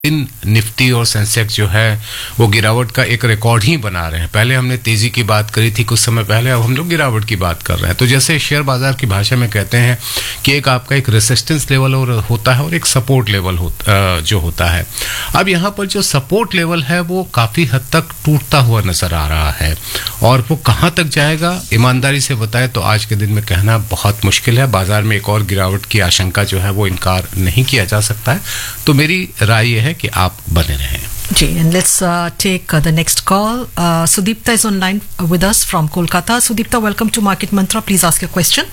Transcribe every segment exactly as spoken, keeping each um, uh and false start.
इन Nifty और Sensex जो है वो गिरावट का एक रिकॉर्ड ही बना रहे हैं। पहले हमने तेजी की बात करी थी कुछ समय पहले, अब हम लोग गिरावट की बात कर रहे हैं। तो जैसे शेयर बाजार की भाषा में कहते हैं कि एक आपका एक रेसिस्टेंस लेवल और होता है और एक सपोर्ट लेवल होता जो होता है। अब यहाँ पर जो सपोर्ट लेवल है वो काफी हद तक टूटता हुआ नजर आ रहा है और वो कहाँ तक जाएगा ईमानदारी से बताएं तो आज के दिन में कहना बहुत मुश्किल है। बाजार में एक और गिरावट की आशंका जो है वो इनकार नहीं किया जा सकता है। तो मेरी राय यह है कि आप बने रहें। जी, and let's uh, take uh, the next call. Uh, Sudipta is online with us from Kolkata. Sudipta, welcome to Market Mantra. Please ask your question.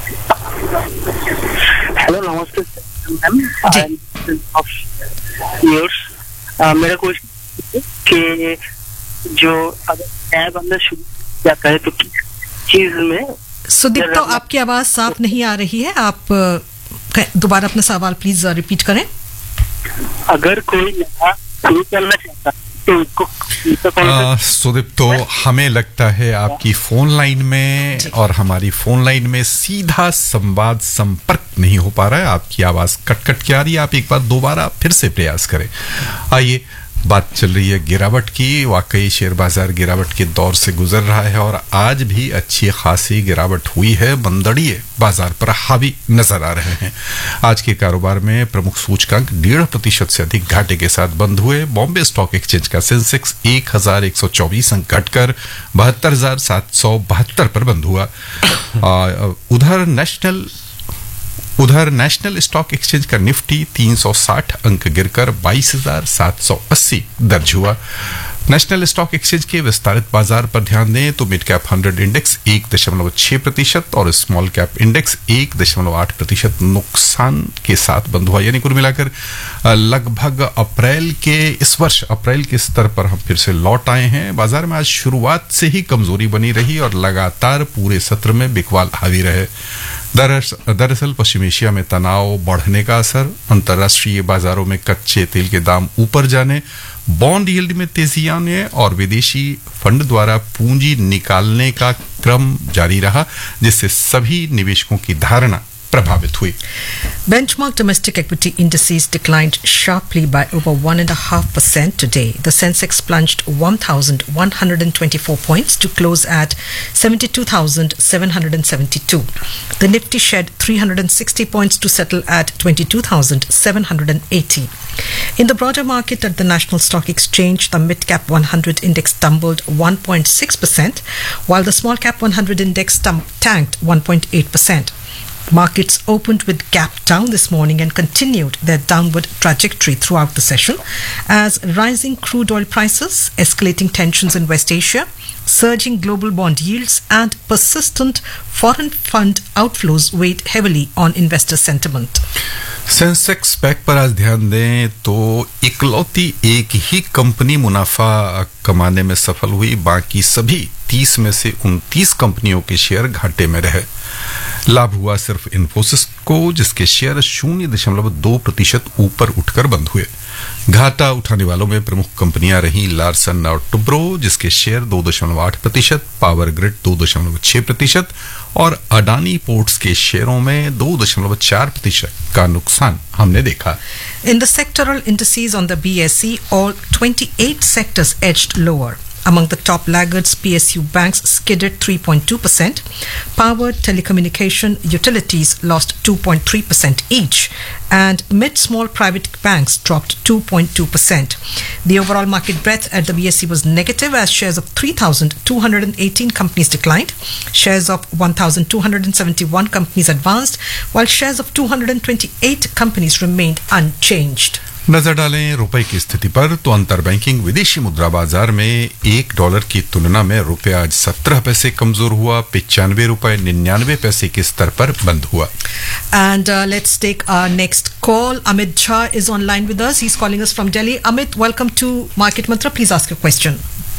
Hello, namaste, ma'am. I'm of yours. Uh, मेरा question कि जो अगर नया बंदा शुरू जाता है तो किस चीज में? सुदीप्ता, आपकी आवाज साफ नहीं आ रही है, आप दोबारा अपना सवाल प्लीज रिपीट करें। अगर कोई नया शुरू करना चाहता तो उसको सुदीप, तो हमें लगता है आपकी फोन लाइन में और हमारी फोन लाइन में सीधा संवाद संपर्क नहीं हो पा रहा है। आपकी आवाज कट कट के आ रही है। आप एक बार दोबारा फिर से प्रयास करें। आइए, बात चल रही है गिरावट की। वाकई शेयर बाजार गिरावट के दौर से गुजर रहा है और आज भी अच्छी खासी गिरावट हुई है। मंदड़िए बाजार पर हावी नजर आ रहे हैं। आज के कारोबार में प्रमुख सूचकांक डेढ़ प्रतिशत से अधिक घाटे के साथ बंद हुए। बॉम्बे स्टॉक एक्सचेंज का सेंसेक्स एक हजार एक सौ चौबीस अंक घटकर बहत्तर हजार सात सौ बहत्तर पर बंद हुआ। उधर नेशनल उधर नेशनल स्टॉक एक्सचेंज का निफ्टी तीन सौ साठ अंक गिरकर बाईस हजार सात सौ अस्सी दर्ज हुआ। नेशनल स्टॉक एक्सचेंज के विस्तारित बाजार पर ध्यान दें तो मिड कैप हंड्रेड इंडेक्स एक दशमलव छह प्रतिशत और स्मॉल कैप इंडेक्स एक दशमलव आठ प्रतिशत नुकसान के साथ बंद हुआ। यानी कुल मिलाकर लगभग अप्रैल के इस वर्ष अप्रैल के स्तर पर हम फिर से लौट आए हैं। बाजार में आज शुरुआत से ही कमजोरी बनी रही और लगातार पूरे सत्र में बिकवाल हावी रहे। दरअसल पश्चिम एशिया में तनाव बढ़ने का असर, अंतर्राष्ट्रीय बाजारों में कच्चे तेल के दाम ऊपर जाने, बॉन्ड यील्ड में तेजी आने और विदेशी फंड द्वारा पूंजी निकालने का क्रम जारी रहा, जिससे सभी निवेशकों की धारणा प्रभावित हुई। Benchmark domestic equity indices declined sharply by over one and a half percent today. The Sensex plunged one thousand one hundred twenty-four points to close at seventy-two thousand seven hundred seventy-two. The Nifty shed three hundred sixty points to settle at twenty-two thousand seven hundred eighty. In the broader market at the National Stock Exchange, the mid-cap one hundred index tumbled one point six percent, while the small-cap one hundred index tum- tanked one point eight percent. Markets opened with gap down this morning and continued their downward trajectory throughout the session as rising crude oil prices, escalating tensions in West Asia, surging global bond yields and persistent foreign fund outflows weighed heavily on investor sentiment. Sensex pack पर आज ध्यान दें तो इकलौती एक ही company मुनाफा कमाने में सफल हुई। बाकी सभी तीस में से उनतीस कंपनियों के शेयर घाटे में रहे। लाभ हुआ सिर्फ इन्फोसिस को, जिसके शेयर शून्य दशमलव दो प्रतिशत ऊपर उठकर बंद हुए। घाटा उठाने वालों में प्रमुख कंपनियां रहीं लार्सन और टुब्रो, जिसके शेयर दो दशमलव आठ प्रतिशत, पावर ग्रिड दो दशमलव छह प्रतिशत और अडानी पोर्ट्स के शेयरों में दो दशमलव चार प्रतिशत का नुकसान हमने देखा। In the sectoral indices on the B S E, all twenty-eight sectors edged lower. Among the top laggards, P S U banks skidded three point two percent. Power, telecommunication, utilities lost two point three percent each. And mid-small private banks dropped two point two percent. The overall market breadth at the B S E was negative as shares of three thousand two hundred eighteen companies declined. Shares of one thousand two hundred seventy-one companies advanced, while shares of two hundred twenty-eight companies remained unchanged. नजर डालें रुपए की स्थिति पर तो अंतर banking विदेशी मुद्रा बाजार में एक डॉलर की तुलना में रुपया आज सत्रह पैसे कमजोर हुआ। पिचानवे रुपए निन्यानवे पैसे के स्तर पर बंद हुआ। And uh, let's take our next call. Amit Jha is online with us. He's calling us from Delhi. Amit, welcome to Market Mantra. Please ask your question.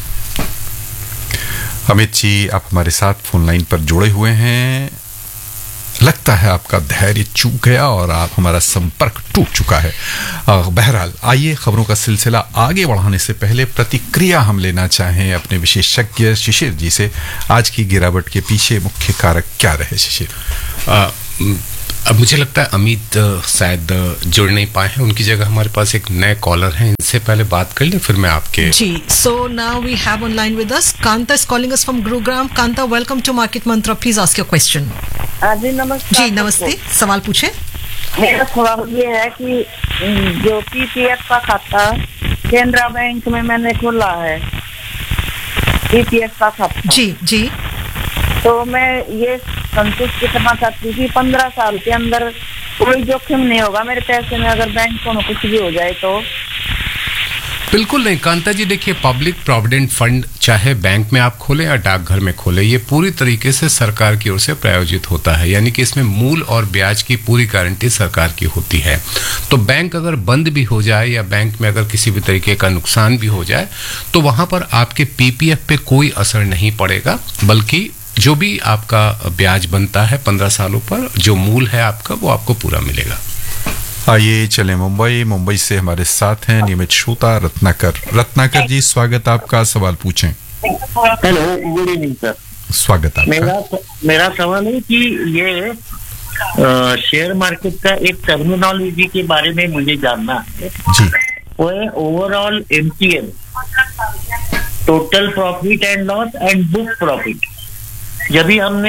Amit ji, आप हमारे साथ फोन लाइन पर जुड़े हुए हैं। लगता है आपका धैर्य चूक गया और आप हमारा संपर्क टूट चुका है। बहरहाल, आइए खबरों का सिलसिला आगे बढ़ाने से पहले प्रतिक्रिया हम लेना चाहें अपने विशेषज्ञ शिशिर जी से। आज की गिरावट के पीछे मुख्य कारक क्या रहे शिशिर? अब मुझे लगता है अमित शायद जुड़ नहीं पाए हैं, उनकी जगह हमारे पास एक नए कॉलर हैं, इनसे पहले बात कर लें फिर मैं आपके जी. So now we have online with us Kanta is calling us from Gurugram. Kanta, welcome to Market Mantra. Please ask your question. जी नमस्ते. जी नमस्ते, सवाल पूछें. मेरा सवाल ये है कि जो पीपीएफ का खाता केनरा बैंक में मैंने खोला है, पीपीएफ का खाता जी जी तो मैं ये संतुष्ट करना चाहती थी पंद्रह साल के अंदर कोई जोखिम नहीं होगा मेरे पैसे में, अगर बैंक को कुछ भी हो जाए तो. बिल्कुल नहीं कांता जी, देखिए पब्लिक प्रोविडेंट फंड चाहे बैंक में आप खोलें या डाकघर में खोलें, ये पूरी तरीके से सरकार की ओर से प्रायोजित होता है, यानी कि इसमें मूल और ब्याज की पूरी गारंटी सरकार की होती है. तो बैंक अगर बंद भी हो जाए या बैंक में अगर किसी भी तरीके का नुकसान भी हो जाए तो वहां पर आपके पीपीएफ पे कोई असर नहीं पड़ेगा, बल्कि जो भी आपका ब्याज बनता है पंद्रह सालों पर, जो मूल है आपका, वो आपको पूरा मिलेगा. आइए चले मुंबई. मुंबई से हमारे साथ हैं नियमित श्रोता रत्नाकर. रत्नाकर जी स्वागत आपका, सवाल पूछें. Hello, good evening sir. स्वागत आपका. मेरा मेरा सवाल है कि ये शेयर मार्केट का एक टर्मिनोलॉजी के बारे में मुझे जानना है जी. वो है overall MTM, total profit and loss and book profit. जब भी हमने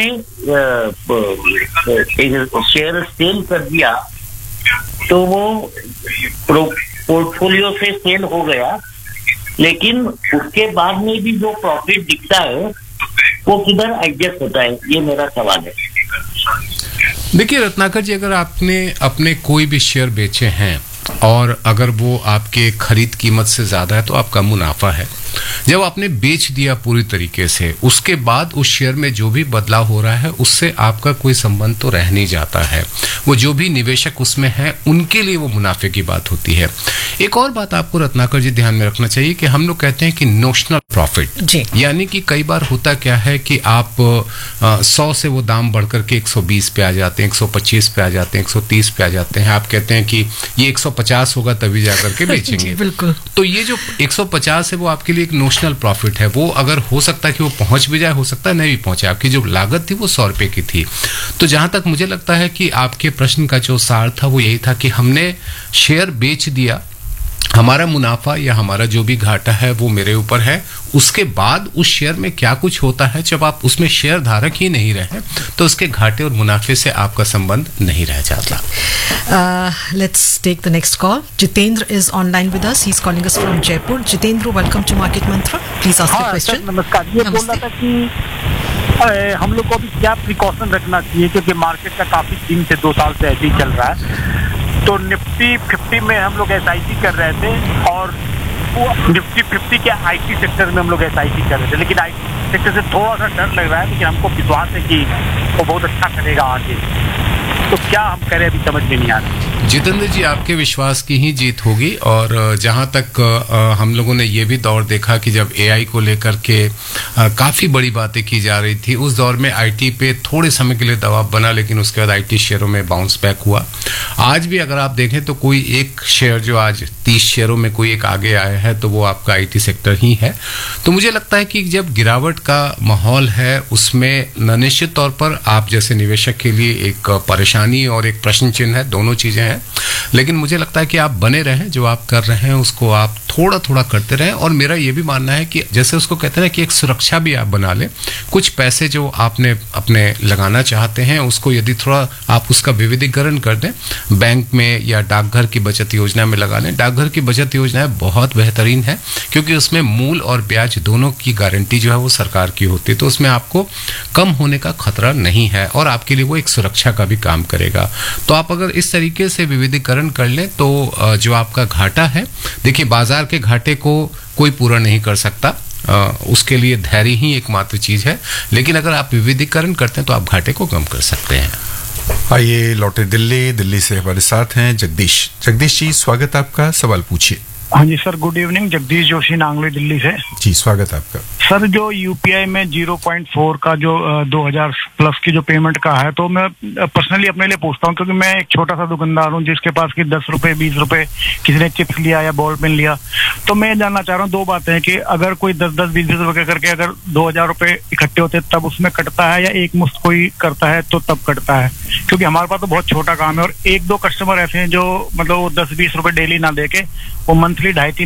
शेयर सेल कर दिया तो वो पोर्टफोलियो से सेल हो गया, लेकिन उसके बाद में भी जो प्रॉफिट दिखता है वो किधर एडजस्ट होता है, ये मेरा सवाल है. देखिए रत्नाकर जी, अगर आपने अपने कोई भी शेयर बेचे हैं और अगर वो आपके खरीद कीमत से ज्यादा है तो आपका मुनाफा है. जब आपने बेच दिया पूरी तरीके से, उसके बाद उस शेयर में जो भी बदलाव हो रहा है उससे आपका कोई संबंध तो रह नहीं जाता है. वो जो भी निवेशक उसमें है उनके लिए वो मुनाफे की बात होती है. एक और बात आपको रत्नाकर जी ध्यान में रखना चाहिए कि हम लोग कहते हैं कि नोशनल प्रॉफिट, यानी कि कई बार होता क्या है कि आप सौ से वो दाम बढ़कर के एक सौ बीस पे आ जाते हैं, एक सौ पच्चीस पे आ जाते हैं, एक सौ तीस पे आ जाते हैं. आप कहते हैं कि ये एक सौ पचास होगा तभी जाकर के बेचेंगे. बिल्कुल. तो ये जो एक सौ पचास है वो आपके लिए एक नोशनल प्रॉफिट है. वो अगर हो सकता है कि वो पहुंच भी जाए, हो सकता है नहीं भी पहुंचे. आपकी जो लागत थी वो सौ रुपए की थी. तो जहां तक मुझे लगता है कि आपके प्रश्न का जो सार था वो यही था कि हमने शेयर बेच दिया, हमारा मुनाफा या हमारा जो भी घाटा है वो मेरे ऊपर है. उसके बाद उस शेयर में क्या कुछ होता है, जब आप उसमें शेयर धारक ही नहीं रहे तो उसके घाटे और मुनाफे से आपका संबंध नहीं रह जाता. Let's take the next call. Jitendra is online with us. He is calling us from Jaipur. Jitendra, welcome to market मंत्र. Please ask the question. नमस्कार. ये बोल रहा था कि हम लोग को अभी क्या प्रिकॉशन रखना चाहिए, क्योंकि मार्केट का काफी दिन से दो साल से ऐसे ही चल रहा है. तो निफ्टी फिफ्टी में हम लोग एस आई पी कर रहे थे और निफ्टी फिफ्टी के आईटी सेक्टर में हम लोग एस आई पी कर रहे थे, लेकिन आईटी सेक्टर से थोड़ा सा डर लग रहा है, लेकिन हमको विश्वास है कि वो बहुत अच्छा करेगा आगे. तो क्या हम करें अभी समझ में नहीं आ रहा. जितेंद्र जी, आपके विश्वास की ही जीत होगी. और जहां तक हम लोगों ने ये भी दौर देखा कि जब एआई को लेकर के काफी बड़ी बातें की जा रही थी, उस दौर में आईटी पे थोड़े समय के लिए दबाव बना, लेकिन उसके बाद आईटी शेयरों में बाउंस बैक हुआ. आज भी अगर आप देखें तो कोई एक शेयर जो आज तीस शेयरों में कोई एक आगे आया है तो वो आपका आईटी सेक्टर ही है. तो मुझे लगता है कि जब गिरावट का माहौल है उसमें निश्चित तौर पर आप जैसे निवेशक के लिए एक परेशानी और एक प्रश्न चिन्ह है, दोनों चीजें हैं. लेकिन मुझे लगता है कि आप बने रहें, जो आप कर रहे हैं उसको आप थोड़ा थोड़ा करते रहें. और मेरा ये भी मानना है कि जैसे उसको कहते हैं कि एक सुरक्षा भी आप बना लें. कुछ पैसे जो आपने अपने लगाना चाहते हैं उसको यदि थोड़ा आप उसका विविधीकरण कर दें, बैंक में या डाकघर की बचत योजना में लगा लें. डाकघर की बचत योजनाएं बहुत बेहतरीन है क्योंकि उसमें मूल और ब्याज दोनों की गारंटी जो है वो सरकार की होती है. तो उसमें आपको कम होने का खतरा नहीं है और आपके लिए वो एक सुरक्षा का भी काम करेगा. तो आप अगर इस तरीके से विविधीकरण कर लें तो जो आपका घाटा है, देखिए बाजार के घाटे को कोई पूरा नहीं कर सकता, उसके लिए धैर्य ही एकमात्र चीज है. लेकिन अगर आप विविधीकरण करते हैं तो आप घाटे को कम कर सकते हैं. आइए लौटे दिल्ली. दिल्ली से हमारे साथ हैं जगदीश. जगदीश जी स्वागत आपका, सवाल पूछिए. हाँ जी sir, good evening. Jagdish Joshi, Nangloi, Delhi से. जी स्वागत आपका. सर, जो यूपीआई में ज़ीरो पॉइंट फोर का जो दो हज़ार प्लस की जो पेमेंट का है, तो मैं पर्सनली अपने लिए पूछता हूँ क्योंकि मैं एक छोटा सा दुकानदार हूँ जिसके पास कि दस रुपए बीस रुपए किसी ने चिप्स लिया या बॉल पेन लिया, तो मैं जानना चाह रहा हूँ दो बातें हैं कि अगर कोई दस दस बीस बीस रुपए करके अगर दो हजार रुपए इकट्ठे होते तब उसमें कटता है, या एक मुश्त कोई करता है तो तब कटता है? क्योंकि हमारे पास तो बहुत छोटा काम है और एक दो कस्टमर ऐसे हैं जो मतलब वो दस बीस रुपए डेली ना देके वो मंथली ढाई तीन